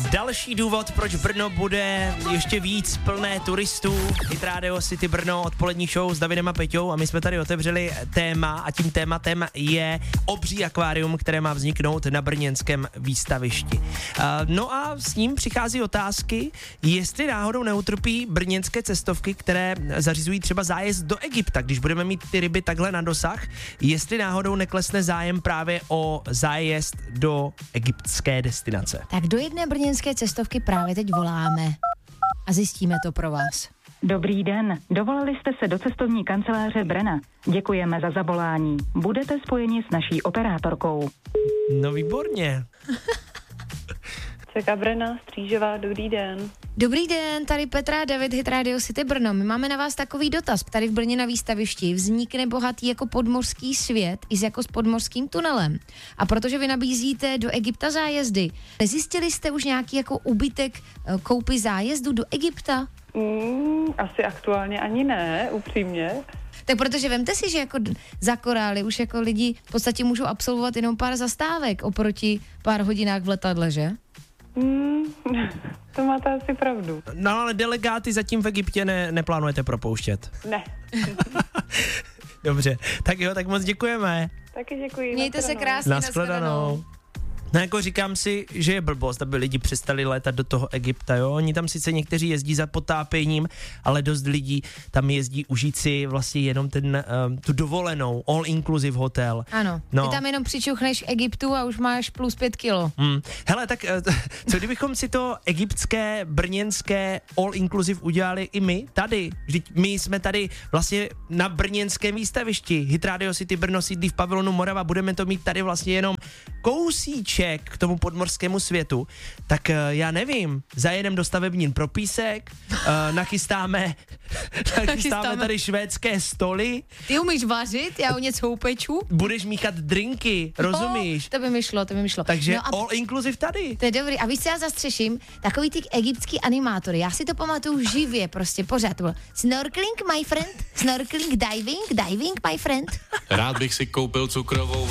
Další důvod, proč Brno bude ještě víc plné turistů. Hit Radio City Brno, odpolední show s Davidem a Peťou a my jsme tady otevřeli téma a tím tématem je obří akvárium, které má vzniknout na brněnském výstavišti. No a s ním přichází otázky, jestli náhodou neutrpí brněnské cestovky, které zařizují třeba zájezd do Egypta, když budeme mít ty ryby takhle na dosah, jestli náhodou neklesne zájem právě o zájezd do egyptské destinace. Tak do jedné brněnské cestovky právě teď voláme a zjistíme to pro vás. Dobrý den, dovolali jste se do cestovní kanceláře Brna. Děkujeme za zavolání. Budete spojeni s naší operátorkou. No výborně. CK Brna, Střížová, dobrý den. Dobrý den, tady Petra, David, Hit Radio City Brno. My máme na vás takový dotaz. Tady v Brně na výstavišti vznikne bohatý jako podmořský svět i jako s podmořským tunelem. A protože vy nabízíte do Egypta zájezdy, nezjistili jste už nějaký jako úbytek koupy zájezdu do Egypta? Asi aktuálně ani ne, upřímně. Tak protože vemte si, že jako za korály už jako lidi v podstatě můžou absolvovat jenom pár zastávek oproti pár hodinách v letadle, že? To máte asi pravdu. No ale delegáty zatím v Egyptě neplánujete propouštět. Ne. Dobře, tak jo, tak moc děkujeme. Taky děkuji. Mějte se krásně, Nashledanou. No jako říkám si, že je blbost, aby lidi přestali létat do toho Egypta, jo. Oni tam sice někteří jezdí za potápěním, ale dost lidí tam jezdí užít si vlastně jenom tu dovolenou, all inclusive hotel. Ano, no. Ty tam jenom přičuchneš Egyptu a už máš plus 5 kilo. Hele, tak co kdybychom si to egyptské, brněnské all inclusive udělali i my tady? Vždyť my jsme tady vlastně na brněnském výstavišti. Hit Radio City Brno sídlí v pavilonu Morava, budeme to mít tady vlastně jenom kousíček k tomu podmořskému světu, tak já nevím, zajedem do stavebnín pro písek, nachystáme tady švédské stoly. Ty umíš vařit, já o něco upeču. Budeš míchat drinky, rozumíš? To by mi šlo. Takže no all inclusive tady. To je dobrý. A víš, co já zastřeším? Takový ty egyptský animátory. Já si to pamatuju živě, prostě pořád. To bylo snorkeling, my friend, snorkeling, diving, my friend. Rád bych si koupil cukrovou